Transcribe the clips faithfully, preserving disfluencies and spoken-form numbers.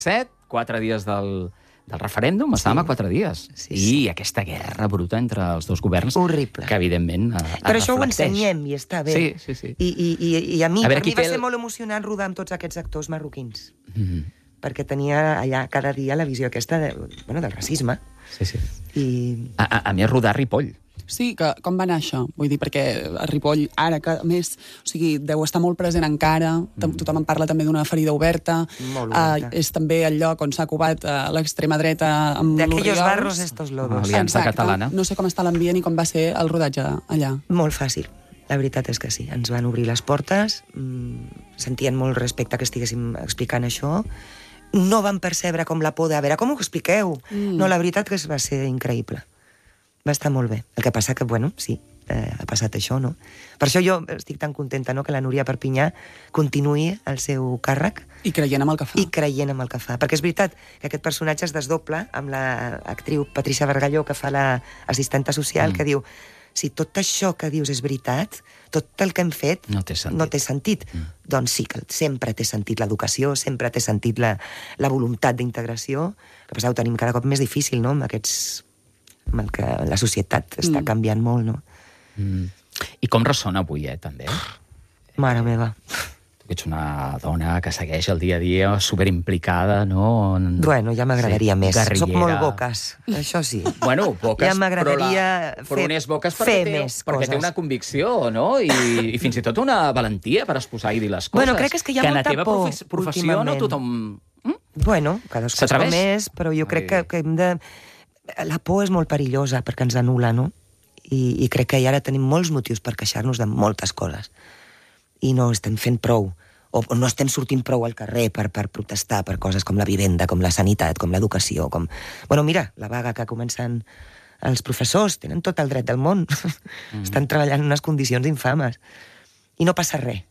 set, quatre dies del, del referèndum, estàvem sí. a quatre dies. Sí, sí. I aquesta guerra bruta entre els dos governs... Horrible. Que, evidentment, es Però això reflecteix. ho ensenyem i està bé. Sí, sí, sí. I, i, i, i a mi, a per mi va el... ser molt emocionant rodar amb tots aquests actors marroquins. Mm-hmm. Perquè tenia allà cada dia la visió aquesta de, bueno, del racisme. Sí, sí. I... A, a, a mi és rodar Ripoll. Sí, que, com va anar això? Vull dir, perquè a Ripoll, ara, que a més, o sigui, deu estar molt present encara, mm. tothom en parla també d'una ferida oberta, molt oberta. Uh, és també el lloc on s'ha covat uh, l'extrema dreta amb de aquellos l'Orriols. barros estos lodos. Aliança Exacte. Catalana. No sé com està l'ambient i com va ser el rodatge allà. Molt fàcil. La veritat és que sí. Ens van obrir les portes, mmm, sentien molt respecte que estiguéssim explicant això. No van percebre com la por de... A veure, com ho expliqueu? Mm. No, la veritat que va ser increïble. Va estar molt bé. El que passa que, bueno, sí, eh, ha passat això, no? Per això jo estic tan contenta, no?, que la Núria Perpinyà continuï el seu càrrec. I creient en el que fa. I creient en el que fa. Perquè és veritat que aquest personatge es desdobla amb l'actriu Patricia Bargalló, que fa l'assistenta social, mm. que diu, si tot això que dius és veritat, tot el que hem fet no té sentit. No té sentit. Mm. Doncs sí, que sempre té sentit l'educació, sempre té sentit la, la voluntat d'integració. El que passa, ho tenim cada cop més difícil, no?, amb aquests... amb el que la societat està mm. canviant molt, no? Mm. I com ressona avui, eh, també? Mare meva. Tu que ets una dona que segueix el dia a dia superimplicada, no? En... Bueno, ja m'agradaria sí, més. guerrillera. Soc molt boques, això sí. Bueno, boques, ja m'agradaria però, la... però fer, és boques fer perquè, té, més perquè coses. té una convicció, no? I, I fins i tot una valentia per exposar i dir les coses. Bueno, crec que és que hi ha que molta teva por, profe professió últimament. no tothom... Mm? Bueno, cadascú com és, però jo crec que, que hem de... La por és molt perillosa perquè ens anul·la, no? I, i crec que ara tenim molts motius per queixar-nos de moltes coses. I no estem fent prou. O, o no estem sortint prou al carrer per, per protestar per coses com la vivenda, com la sanitat, com l'educació, com... Bueno, mira, la vaga que comencen els professors, tenen tot el dret del món. Mm. Estan treballant en unes condicions infames. I no passa res.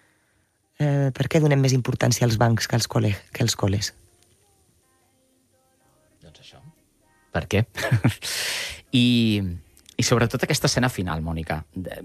Eh, per què donem més importància als bancs que als, col·le que als col·les? Per què? I, I sobretot aquesta escena final, Mònica.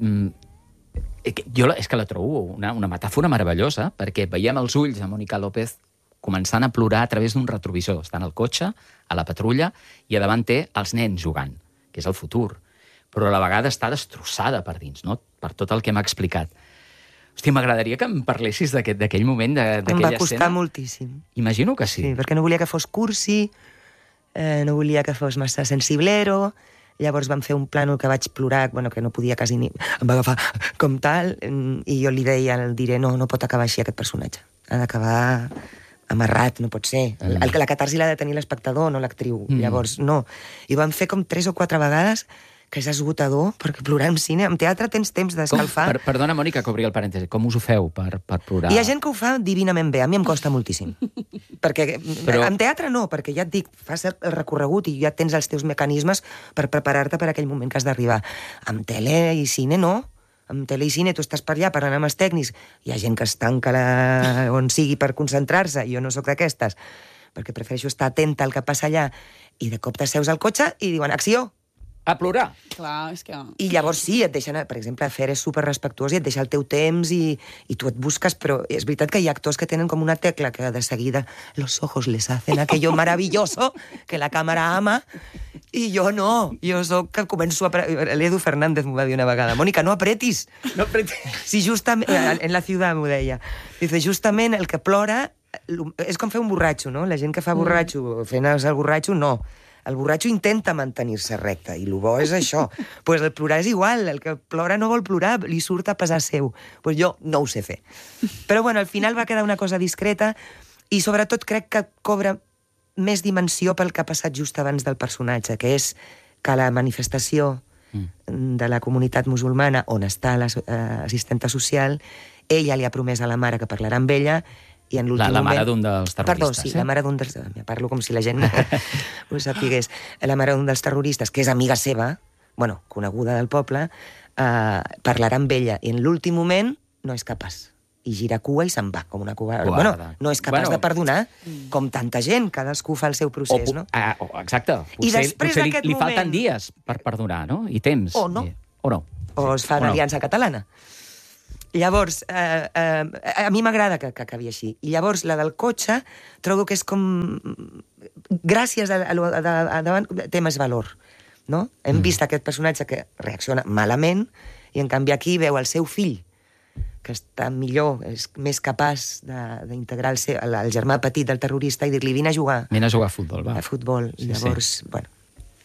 Jo és que la trobo una, una metàfora meravellosa, perquè veiem els ulls de Mònica López començant a plorar a través d'un retrovisor. Està en el cotxe, a la patrulla, i a davant té els nens jugant, que és el futur. Però a la vegada està destrossada per dins, no? Per tot el que m'ha explicat. Hòstia, m'agradaria que em parlessis d'aquell moment, d'aquella escena. Em va costar moltíssim. Imagino que sí. Sí, perquè no volia que fos cursi, Eh, no volia que fos massa sensiblero, llavors vam fer un plànol que vaig plorar, bueno, que no podia quasi ni... Em va agafar com tal, i jo li deia, el diré, no, no pot acabar així aquest personatge. Ha d'acabar amarrat, no pot ser. El, el, la catarsi l'ha de tenir l'espectador, no l'actriu. Mm. Llavors, no. I vam fer com tres o quatre vegades, que és esgotador, perquè plorar en cine... En teatre tens temps d'escalfar. Per, perdona, Mònica, que obri el parèntesi. Com us ho feu per, per plorar? Hi ha gent que ho fa divinament bé. A mi em costa moltíssim. Perquè Però... en teatre no, perquè ja et dic, fas el recorregut i ja tens els teus mecanismes per preparar-te per aquell moment que has d'arribar. Amb tele i cine no. Amb tele i cine tu estàs per allà parlant amb els tècnics. Hi ha gent que es tanca la... on sigui per concentrar-se. Jo no sóc d'aquestes. Perquè prefereixo estar atenta al que passa allà. I de cop t'asseus al cotxe i diuen, acció! A plorar. Clar, és que... I llavors sí, et deixen, per exemple, Fer és superrespectuós i et deixa el teu temps i, i tu et busques, però és veritat que hi ha actors que tenen com una tecla que de seguida los ojos les hacen aquello maravilloso que la càmera ama i jo no, jo soc que començo a... L'Edu Fernández m'ho va dir una vegada, Mònica, no apretis. No apretis. Si justament, en la ciutat m'ho deia, dice, justament el que plora és com fer un borratxo, no? La gent que fa borratxo, fent el borratxo, no. El borratxo intenta mantenir-se recte, i el bo és això. Pues el plorar és igual, el que plora no vol plorar, li surt a pesar seu. Pues jo no ho sé fer. Però bueno, al final va quedar una cosa discreta, i sobretot crec que cobra més dimensió pel que ha passat just abans del personatge, que és que la manifestació de la comunitat musulmana, on està l'assistenta social, ella li ha promès a la mare que parlarà amb ella, i en l'últim la, la moment... mare d'un dels terroristes. Perdó, sí, eh? la mare d'un dels... Ja parlo com si la gent ho sapigués. La mare d'un dels terroristes, que és amiga seva, bueno, coneguda del poble, eh, parlarà amb ella, i en l'últim moment no és capaç. I gira cua i se'n va, com una cua... Bueno, no és capaç bueno, de perdonar, com tanta gent, cadascú fa el seu procés, o, no? Ah, oh, exacte. Potser, I després potser li, d'aquest li moment... falten dies per perdonar, no? I temps. O no. I, o no. O es fa o una no. aliança catalana. Llavors, eh, eh, a mi m'agrada que, que acabi així. I llavors, la del cotxe, trobo que és com... Gràcies a, a, a, a, a davant, té més valor, no? Hem mm. vist aquest personatge que reacciona malament i, en canvi, aquí veu el seu fill, que està millor, és més capaç d'integrar el, seu, el, el germà petit del terrorista i dir-li, vine a jugar. Vine a jugar a futbol, va. A futbol. Sí, llavors, sí. bueno...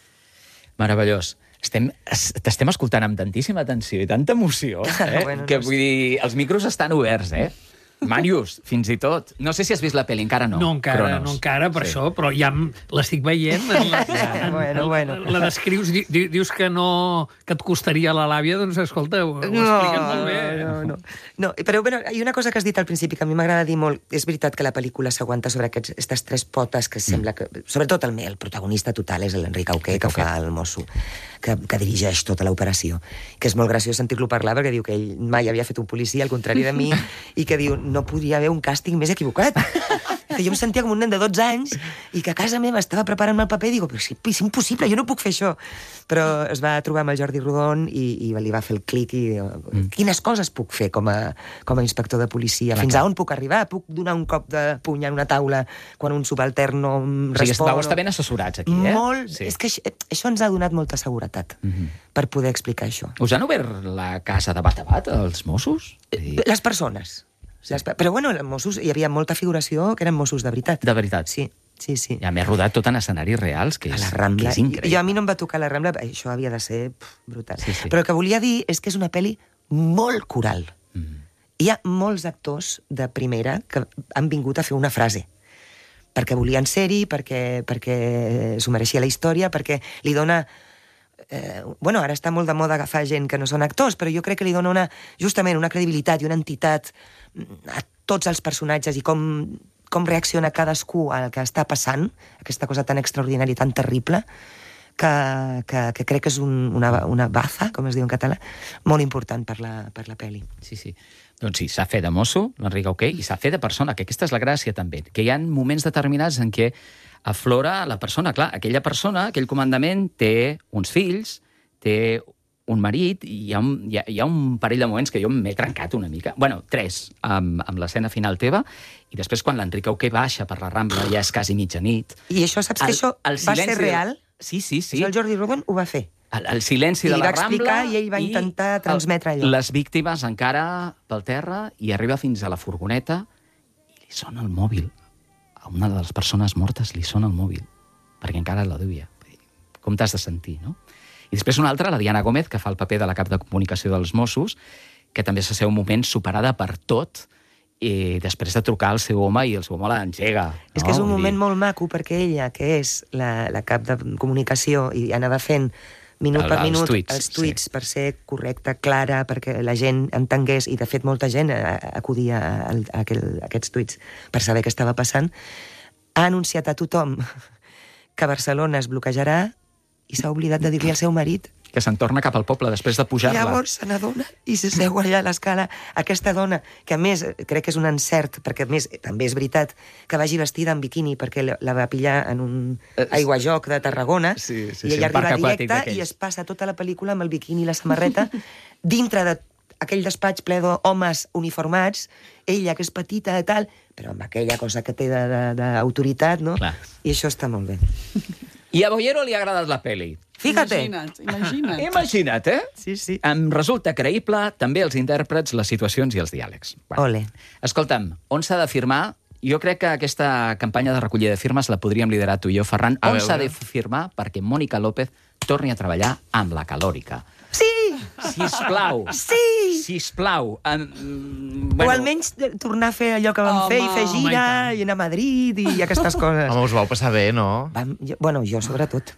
Meravellós. Estem, t'estem escoltant amb tantíssima atenció i tanta emoció, eh? Bueno, que no vull dir, els micros estan oberts, eh? Màrius, fins i tot. No sé si has vist la pel·li, encara no. No encara, Cronos. no encara, per Sí. això, però ja m- l'estic veient. En la, en, Bueno, bueno. La descrius, di, di- dius que no que et costaria la làbia, doncs escolta, ho, ho expliques molt bé. No, no, no. Però bueno, hi ha una cosa que has dit al principi que a mi m'agrada dir molt. És veritat que la pel·lícula s'aguanta sobre aquests, aquestes tres potes que sembla que... Sobretot el, el protagonista total és l'Enric Auqué, que fa el mosso, que, que dirigeix tota l'operació. Que és molt graciós sentir-lo parlar, perquè diu que ell mai havia fet un policia, al contrari de mi, i que diu, no podia haver un càsting més equivocat. Que jo em sentia com un nen de dotze anys i que a casa meva estava preparant-me el paper i digo, però és, és impossible, jo no puc fer això. Però es va trobar amb el Jordi Rodon i, i li va fer el clic i mm. quines coses puc fer com a, com a inspector de policia? Clar, Fins clar. a on puc arribar? Puc donar un cop de puny en una taula quan un subaltern no em O sigui, respon? vau estar ben assessorats aquí, eh? Molt. Sí. És que això, això ens ha donat molta seguretat Mhm. per poder explicar això. Us han obert la casa de bat a bat, els Mossos? I... Les persones. Sí. Les, però bueno, els Mossos, hi havia molta figuració que eren Mossos de veritat. De veritat? Sí, sí, sí. I a més rodat tot en escenaris reals, que A és, la Rambla. que és increïble. I a mi no em va tocar la Rambla, això havia de ser pff, brutal. Sí, sí. Però el que volia dir és que és una pel·li molt coral. Mm. Hi ha molts actors de primera que han vingut a fer una frase. Perquè volien ser-hi, perquè, perquè s'ho mereixia la història, perquè li dona... Eh, bueno, ara està molt de moda agafar gent que no són actors, però jo crec que li dona una, justament una credibilitat i una entitat a tots els personatges i com, com reacciona cadascú al que està passant, aquesta cosa tan extraordinària i tan terrible, que, que, que crec que és un, una, una baza, com es diu en català, molt important per la, per la pel·li. Sí, sí. Doncs sí, s'ha fet de mosso, l'Enric Auqué, i s'ha fet de persona, que aquesta és la gràcia també, que hi ha moments determinats en què aflora la persona. Clar, aquella persona, aquell comandament, té uns fills, té un marit, i hi ha un, hi ha, hi ha un parell de moments que jo m'he trencat una mica. Bueno, tres, amb, amb l'escena final teva, i després quan l'Enric Auqué baixa per la Rambla, ja és quasi mitjanit. I això, saps que això va ser real? Sí, sí, sí. Això el Jordi Rodon ho va fer. El, el silenci I de la va explicar Rambla... i ell va intentar transmetre allò. Les víctimes encara pel terra i arriba fins a la furgoneta i li sona el mòbil. A una de les persones mortes li sona el mòbil, perquè encara la duia. Com t'has de sentir, no? I després una altra, la Diana Gómez, que fa el paper de la cap de comunicació dels Mossos, que també s'ha ser un moment superada per tot, i després de trucar al seu home i el seu home l'engega. És que és un moment molt maco perquè ella, que és la, la cap de comunicació i anava fent minut El- per els minut tuits, els tuits sí. per ser correcta, clara, perquè la gent entengués, i de fet molta gent eh, acudia a, a, aquel, a aquests tuits per saber què estava passant, ha anunciat a tothom que Barcelona es bloquejarà i s'ha oblidat de dir-li al seu marit. Que se'n torna cap al poble després de pujar-la. Llavors se n'adona i s'asseu allà a l'escala. Aquesta dona, que a més crec que és un encert, perquè a més també és veritat que vagi vestida en biquini, perquè la la va pillar en un aiguajoc de Tarragona, Sí, sí, i sí, ella un parc arriba aquàtic directa d'aquells. i es passa tota la pel·lícula amb el biquini i la samarreta dintre de aquell despatx ple d'homes uniformats, ella que és petita i tal, però amb aquella cosa que té de- de- d'autoritat, no? Clar. I això està molt bé. I a Bollero li ha agradat la pel·li. Fíjate. Imagina't, imagina't. Imagina't, eh? Sí, sí. Em resulta creïble també els intèrprets, les situacions i els diàlegs. Ole. Escolta'm, on s'ha de firmar? Jo crec que aquesta campanya de recollida de firmes la podríem liderar tu i jo, Ferran. A On veure. s'ha de firmar perquè Mònica López torni a treballar amb la Calòrica? Sí! Sisplau. Sí! Sisplau. Um, Bueno, o almenys de- tornar a fer allò que vam Home, fer i fer home, gira i tant. i anar a Madrid i aquestes coses. Home, us vau passar bé, no? Vam, jo, bueno, jo sobretot.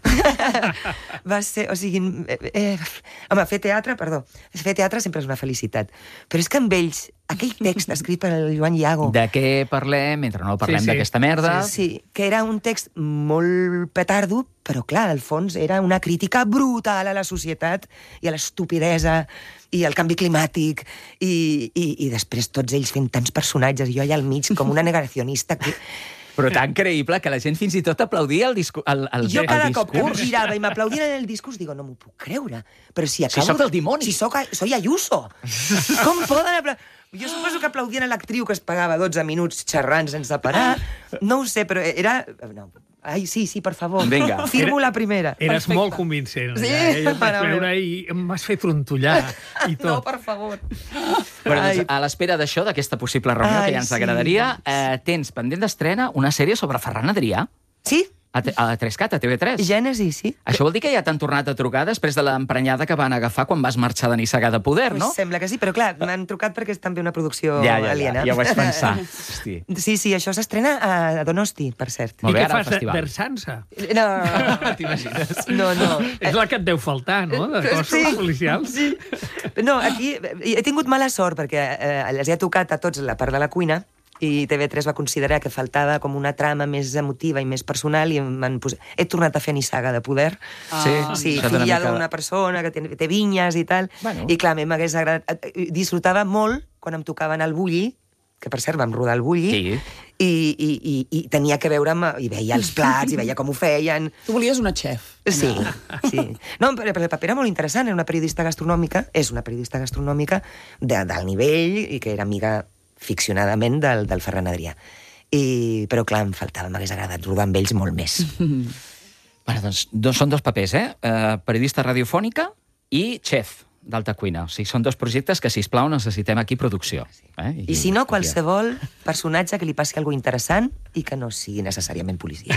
Va ser, o sigui... Eh, eh, home, fer teatre, perdó, fer teatre sempre és una felicitat. Però és que amb ells, aquell text escrit per el Joan Iago... de què parlem, mentre no parlem Sí, sí. d'aquesta merda? Sí, sí, que era un text molt petardo, però clar, al fons era una crítica brutal a la societat i a l'estupidesa i al canvi climàtic i, i, i després tots ells fent tants personatges i jo allà al mig com una negacionista que... Però tan creïble que la gent fins i tot aplaudia el, discu el, el, Jo el cada discurs. cop que em girava i m'aplaudien en el discurs, digo, no m'ho puc creure. Però si acabo... Si sóc el dimoni. Si soc, soy Ayuso. Com poden aplaudir? Jo suposo que aplaudien a l'actriu que es pagava dotze minuts xerrant sense parar. No ho sé, però era... No. Ai, sí, sí, per favor. Vinga. Firmo la primera. Eres Perfecte. molt convincent. Sí? Ja, eh? Jo et vaig Mare veure i em vas fer trontollar i tot. No, per favor. Però, doncs, Ai. a l'espera d'això, d'aquesta possible reunió Ai, que ja ens sí. agradaria, eh, tens pendent d'estrena una sèrie sobre Ferran Adrià Sí? a, te- a tres cat, a T V tres. Gènesi, sí. Això vol dir que ja t'han tornat a trucar després de l'emprenyada que van agafar quan vas marxar de Nissaga de Poder, no? Pues sembla que sí, però clar, m'han trucat perquè és també una producció Ja, ja, ja, aliena. ja ho vaig pensar. Hosti. Sí, sí, això s'estrena a Donosti, per cert. Molt I bé, què ara al fas de- festival. d'Ersansa? No, T'imagines? no, no. És la que et deu faltar, no?, de cossos policials. Sí. No, aquí he tingut mala sort perquè eh, els he tocat a tots la part de la cuina i T V tres va considerar que faltava com una trama més emotiva i més personal i m'han posat... He tornat a fer Nissaga de Poder. Ah, sí, això dona filla mica de- d'una persona que té, té vinyes i tal. Bueno. I clar, a mi m'hagués agradat... Disfrutava molt quan em tocaven el bulli, que per cert vam rodar el bulli, Sí. i, i, i, i tenia que veure amb... I veia els plats, i veia com ho feien... Tu volies una xef. Sí, sí. No, però el paper era molt interessant, era una periodista gastronòmica, és una periodista gastronòmica de, del nivell i que era amiga ficcionadament del, del Ferran Adrià. I, però clar, em faltava, m'hagués agradat rodar amb ells molt més. Bueno, doncs dos, són dos papers, eh? eh? Periodista radiofònica i xef d'alta cuina. O sigui, són dos projectes que, sisplau, necessitem aquí producció. Eh? I si no, qualsevol personatge que li passi alguna interessant i que no sigui necessàriament policia.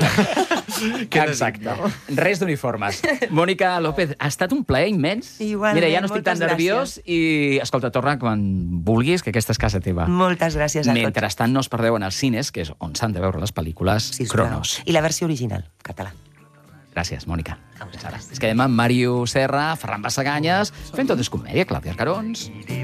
Exacte. Res d'uniformes. Mònica López, ha estat un plaer immens. Igualment, Mira, ja no estic tan moltes nerviós i, escolta, torna quan vulguis, que aquesta és casa teva. Moltes gràcies a tots. Mentrestant, no es perdeu en els cines, que és on s'han de veure les pel·lícules, Sisplau. Cronos. I la versió original, català. Gràcies, Mònica. Ens quedem amb Màrius Serra, Ferran Bassaganyes, fent tot és comèdia, Clàudia Arcarons.